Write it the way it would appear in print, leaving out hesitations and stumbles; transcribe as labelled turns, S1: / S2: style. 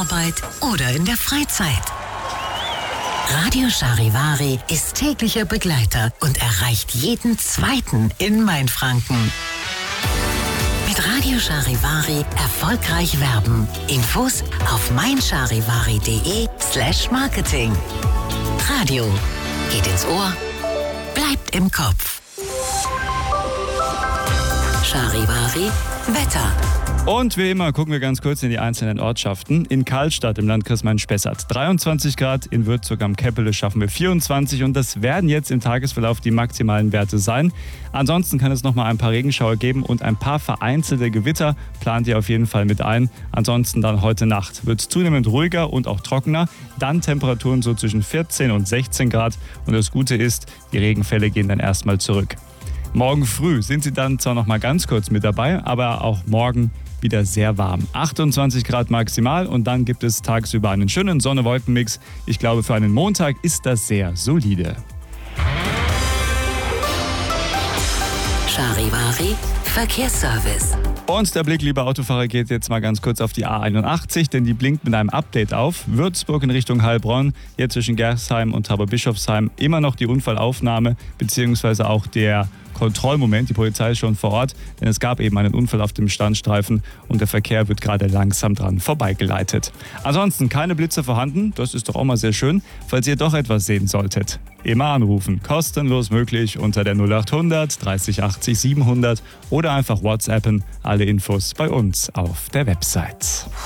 S1: Arbeit oder in der Freizeit. Radio Charivari ist täglicher Begleiter und erreicht jeden Zweiten in Mainfranken. Mit Radio Charivari erfolgreich werben. Infos auf meincharivari.de/Marketing. Radio geht ins Ohr, bleibt im Kopf. Charivari Wetter.
S2: Und wie immer gucken wir ganz kurz in die einzelnen Ortschaften. In Karlstadt im Landkreis Main-Spessart 23 Grad, in Würzburg am Käppele schaffen wir 24 und das werden jetzt im Tagesverlauf die maximalen Werte sein. Ansonsten kann es nochmal ein paar Regenschauer geben und ein paar vereinzelte Gewitter plant ihr auf jeden Fall mit ein. Ansonsten dann heute Nacht wird es zunehmend ruhiger und auch trockener. Dann Temperaturen so zwischen 14 und 16 Grad und das Gute ist, die Regenfälle gehen dann erstmal zurück. Morgen früh sind sie dann zwar noch mal ganz kurz mit dabei, aber auch morgen wieder sehr warm. 28 Grad maximal und dann gibt es tagsüber einen schönen Sonne-Wolken-Mix. Ich glaube, für einen Montag ist das sehr solide.
S1: Charivari Verkehrsservice.
S2: Und der Blick, lieber Autofahrer, geht jetzt mal ganz kurz auf die A81, denn die blinkt mit einem Update auf. Würzburg in Richtung Heilbronn, hier zwischen Gersheim und Tauberbischofsheim immer noch die Unfallaufnahme bzw. auch der Kontrollmoment. Die Polizei ist schon vor Ort, denn es gab eben einen Unfall auf dem Standstreifen und der Verkehr wird gerade langsam dran vorbeigeleitet. Ansonsten keine Blitze vorhanden, das ist doch auch mal sehr schön. Falls ihr doch etwas sehen solltet, immer anrufen, kostenlos möglich unter der 0800 30 80 700 oder einfach WhatsAppen. Alle Infos bei uns auf der Website.